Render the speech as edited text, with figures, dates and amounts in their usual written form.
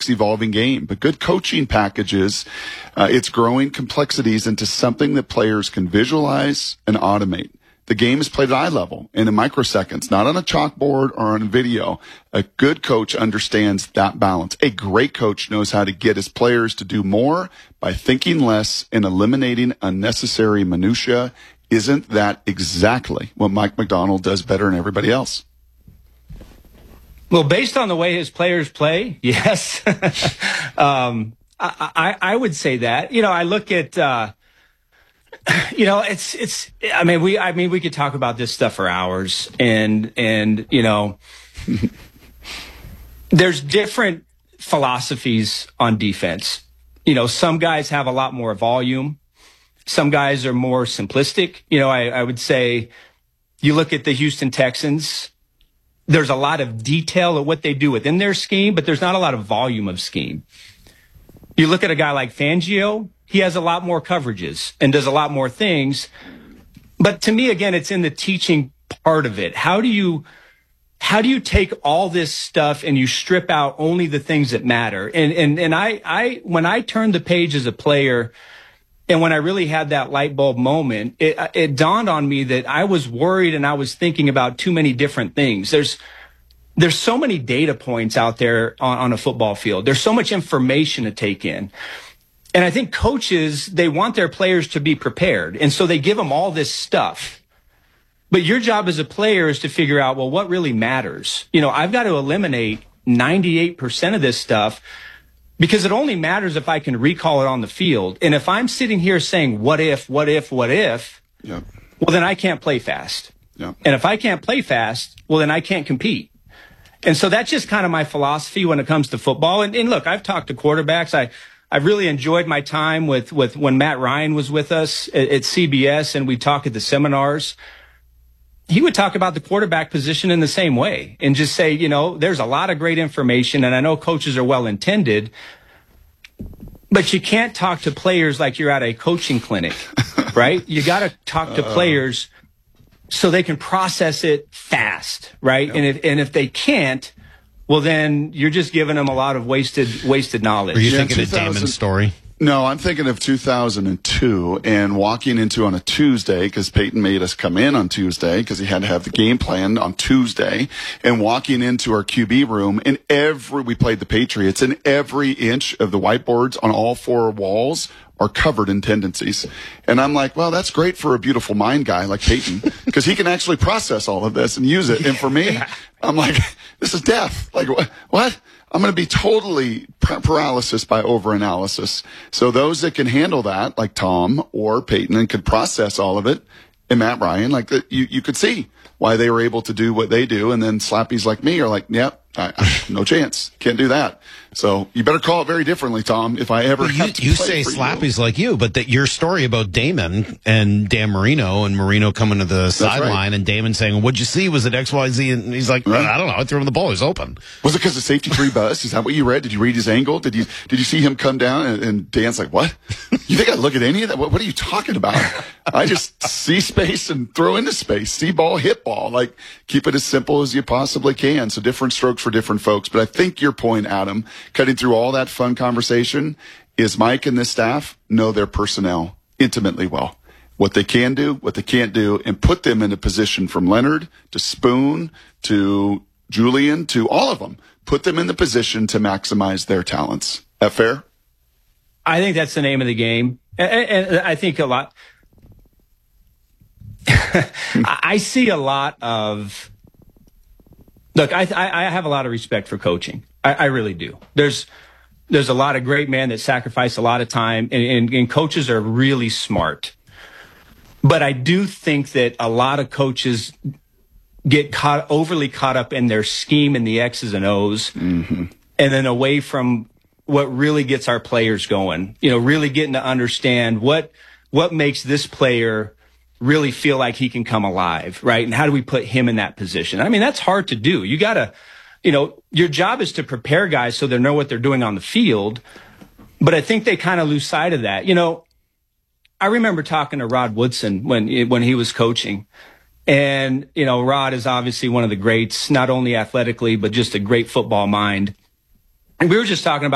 complex, evolving game. But good coaching packages, it's growing complexities into something that players can visualize and automate. The game is played at eye level and in microseconds, not on a chalkboard or on video. A good coach understands that balance. A great coach knows how to get his players to do more by thinking less and eliminating unnecessary minutia. Isn't that exactly what Mike Macdonald does better than everybody else? Well, based on the way his players play, yes. I would say that. I look at, we could talk about this stuff for hours and there's different philosophies on defense. Some guys have a lot more volume. Some guys are more simplistic. I would say you look at the Houston Texans, there's a lot of detail of what they do within their scheme, but there's not a lot of volume of scheme. You look at a guy like Fangio, he has a lot more coverages and does a lot more things. But to me, again, it's in the teaching part of it. How do you take all this stuff and you strip out only the things that matter? And when I turned the page as a player and when I really had that light bulb moment, it dawned on me that I was worried and I was thinking about too many different things. There's so many data points out there on a football field. There's so much information to take in. And I think coaches, they want their players to be prepared. And so they give them all this stuff. But your job as a player is to figure out, well, what really matters? I've got to eliminate 98% of this stuff because it only matters if I can recall it on the field. And if I'm sitting here saying, what if, yep. Well, then I can't play fast. Yep. And if I can't play fast, well, then I can't compete. And so that's just kind of my philosophy when it comes to football. And look, I've talked to quarterbacks. I've really enjoyed my time with when Matt Ryan was with us at CBS and we talk at the seminars. He would talk about the quarterback position in the same way and just say, there's a lot of great information and I know coaches are well intended, but you can't talk to players like you're at a coaching clinic, right? You got to talk to players so they can process it fast, right? Yep. And if they can't, well, then you're just giving them a lot of wasted knowledge. Are you thinking of Damon's story? No, I'm thinking of 2002 and walking into on a Tuesday because Peyton made us come in on Tuesday because he had to have the game planned on Tuesday and walking into our QB room and we played the Patriots and every inch of the whiteboards on all four walls are covered in tendencies. And I'm like, well, that's great for a beautiful mind guy like Peyton because he can actually process all of this and use it. And for me, I'm like, this is death. Like, what? I'm going to be totally paralysis by overanalysis. So those that can handle that, like Tom or Peyton, and could process all of it, and Matt Ryan, like you could see why they were able to do what they do. And then slappies like me are like, yep, no chance. Can't do that. So you better call it very differently, Tom, if I ever have to you play say for slappies like you, but that your story about Damon and Dan Marino and Marino coming to the sideline and Damon saying, what'd you see? Was it XYZ? And he's like, I don't know. I threw him the ball. It was open. Was it because of safety 3 bust? Is that what you read? Did you read his angle? Did you see him come down and Dan's like, what? You think I look at any of that? What are you talking about? I just see space and throw into space. See ball, hit ball. Like, keep it as simple as you possibly can. So different strokes for different folks. But I think your point, Adam, cutting through all that fun conversation, is Mike and this staff know their personnel intimately well. What they can do, what they can't do, and put them in a position from Leonard to Spoon to Julian to all of them. Put them in the position to maximize their talents. That fair? I think that's the name of the game. And I think a lot... I see a lot of... Look, I have a lot of respect for coaching. I really do. There's a lot of great men that sacrifice a lot of time, and coaches are really smart. But I do think that a lot of coaches get overly caught up in their scheme and the X's and O's, and then away from what really gets our players going. Really getting to understand what makes this player really feel like he can come alive, right? And how do we put him in that position? I mean, that's hard to do. You gotta, your job is to prepare guys so they know what they're doing on the field. But I think they kind of lose sight of that. I remember talking to Rod Woodson when he was coaching. And, Rod is obviously one of the greats, not only athletically, but just a great football mind. And we were just talking about